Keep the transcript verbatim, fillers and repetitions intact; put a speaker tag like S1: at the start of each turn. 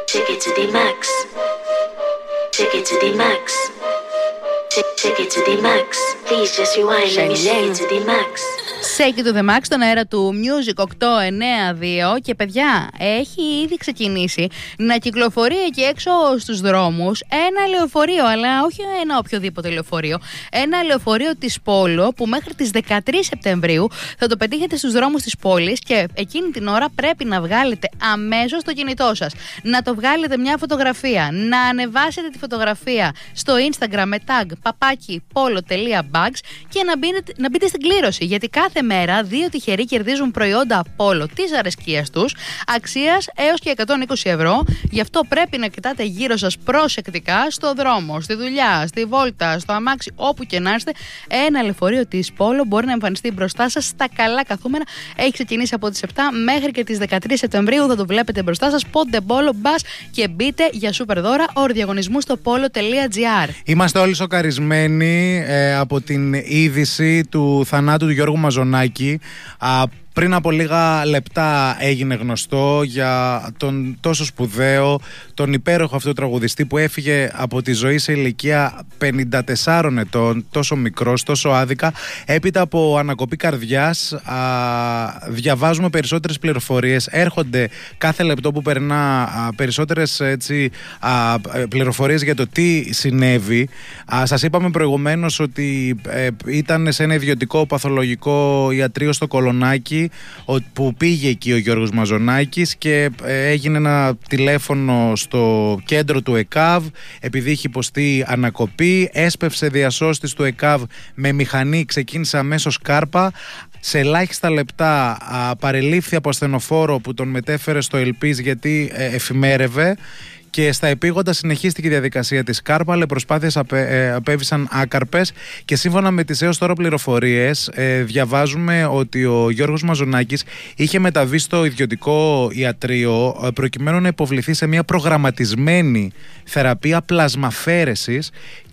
S1: Take it to the max. Take it to the max. Take it to the max. Please just rewind. Let me take it to the max.
S2: Shake it to the max στον αέρα του Music οκτώ εννέα δύο. Και παιδιά, έχει ήδη ξεκινήσει να κυκλοφορεί εκεί έξω στους δρόμους ένα λεωφορείο, αλλά όχι ένα οποιοδήποτε λεωφορείο. Ένα λεωφορείο της Πόλο που μέχρι τις δεκατρείς Σεπτεμβρίου θα το πετύχετε στους δρόμους της πόλης και εκείνη την ώρα πρέπει να βγάλετε αμέσως το κινητό σας, να το βγάλετε μια φωτογραφία, να ανεβάσετε τη φωτογραφία στο Instagram με tag παπάκι polo.bags και να μπείτε, να μπείτε στην κλήρωση, γιατί κάθε μέρα δύο τυχεροί κερδίζουν προϊόντα Πόλο της αρεσκίας τους αξίας έως και εκατόν είκοσι ευρώ. Γι' αυτό πρέπει να κοιτάτε γύρω σας προσεκτικά, στο δρόμο, στη δουλειά, στη βόλτα, στο αμάξι, όπου και να είστε. Ένα λεωφορείο της Πόλο μπορεί να εμφανιστεί μπροστά σας στα καλά καθούμενα. Έχει ξεκινήσει από τις επτά μέχρι και τις δεκατρείς Σεπτεμβρίου. Θα το βλέπετε μπροστά σας. Πόντε Πόλο, μπας και μπείτε για σούπερ δώρα. Όροι διαγωνισμού στο polo.gr.
S3: Είμαστε όλοι σοκαρισμένοι ε, από την είδηση του θανάτου του Γιώργου Μαζονάκη. Α, πριν από λίγα λεπτά έγινε γνωστό για τον τόσο σπουδαίο, τον υπέροχο αυτό τραγουδιστή που έφυγε από τη ζωή σε ηλικία πενήντα τεσσάρων ετών, τόσο μικρός, τόσο άδικα. Έπειτα από ανακοπή καρδιάς, α, διαβάζουμε περισσότερες πληροφορίες, έρχονται κάθε λεπτό που περνά α, περισσότερες έτσι, α, πληροφορίες για το τι συνέβη. Α, σας είπαμε προηγουμένως ότι ε, ήταν σε ένα ιδιωτικό παθολογικό ιατρείο στο Κολονάκι, που πήγε εκεί ο Γιώργος Μαζονάκης και έγινε ένα τηλέφωνο στο κέντρο του ΕΚΑΒ επειδή είχε υποστεί ανακοπή. Έσπευσε διασώστης του ΕΚΑΒ με μηχανή, ξεκίνησε αμέσως κάρπα. Σε ελάχιστα λεπτά α, παρελήφθη από ασθενοφόρο που τον μετέφερε στο Ελπίζ γιατί ε, εφημέρευε. Και στα επίγοντα συνεχίστηκε η διαδικασία της κάρπα, αλλά οι προσπάθειες απέ, ε, απέβησαν άκαρπες και σύμφωνα με τις έως τώρα πληροφορίες ε, διαβάζουμε ότι ο Γιώργος Μαζονάκης είχε μεταβεί στο ιδιωτικό ιατρείο ε, προκειμένου να υποβληθεί σε μια προγραμματισμένη θεραπεία πλασμαφέρεσης